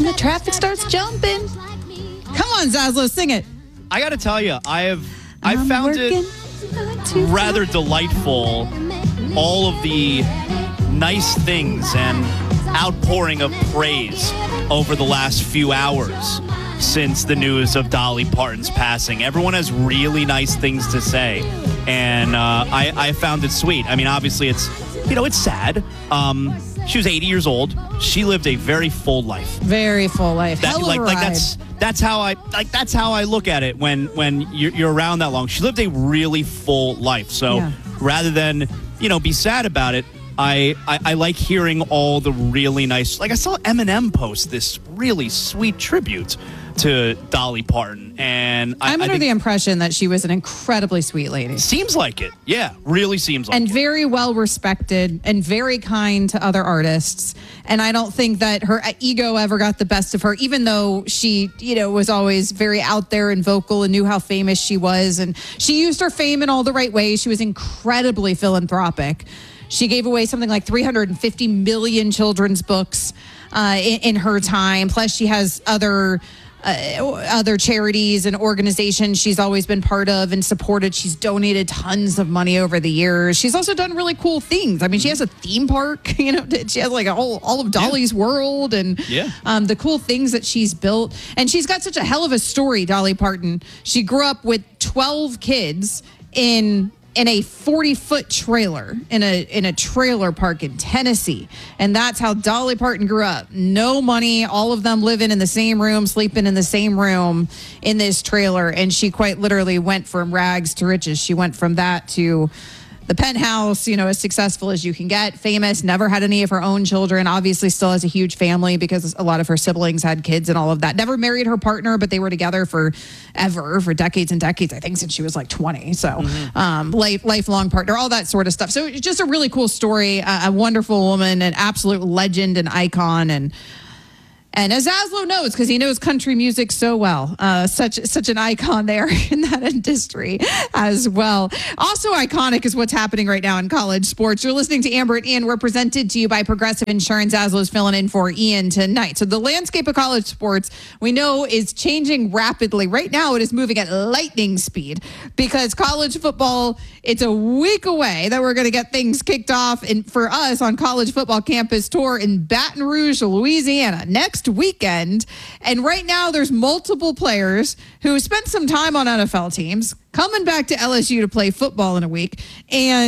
the traffic starts jumping. Come on, Zaslow, sing it. I got to tell you, I found it rather delightful, all of the nice things and outpouring of praise over the last few hours since the news of Dolly Parton's passing. Everyone has really nice things to say, and I found it sweet. I mean, obviously, it's sad. She was 80 years old. She lived a very full life. Very full life. That's how I look at it when you're around that long. She lived a really full life. So rather than be sad about it, I like hearing all the really nice. Like I saw Eminem post this really sweet tribute to Dolly Parton, and I'm under the impression that she was an incredibly sweet lady. Seems like it. Yeah, really seems like it. And very well respected and very kind to other artists. And I don't think that her ego ever got the best of her, even though she, was always very out there and vocal and knew how famous she was. And she used her fame in all the right ways. She was incredibly philanthropic. She gave away something like 350 million children's books in her time. Plus, she has other charities and organizations she's always been part of and supported. She's donated tons of money over the years. She's also done really cool things. I mean, she has a theme park, she has like all of Dolly's World and the cool things that she's built. And she's got such a hell of a story, Dolly Parton. She grew up with 12 kids in a 40-foot trailer in a trailer park in Tennessee. And that's how Dolly Parton grew up. No money, all of them living in the same room, sleeping in the same room in this trailer. And she quite literally went from rags to riches. She went from that to the penthouse, as successful as you can get, famous, never had any of her own children, obviously still has a huge family because a lot of her siblings had kids and all of that. Never married her partner, but they were together for decades and decades, I think since she was like 20. So lifelong partner, all that sort of stuff. So it's just a really cool story, a wonderful woman, an absolute legend and icon. And as Zaslow knows, because he knows country music so well, such an icon there in that industry as well. Also iconic is what's happening right now in college sports. You're listening to Amber and Ian. We're presented to you by Progressive Insurance. Zaslow's filling in for Ian tonight. So the landscape of college sports, we know, is changing rapidly. Right now, it is moving at lightning speed because college football, it's a week away that we're going to get things kicked off for us on College Football Campus Tour in Baton Rouge, Louisiana, next weekend. And right now there's multiple players who spent some time on NFL teams coming back to LSU to play football in a week. And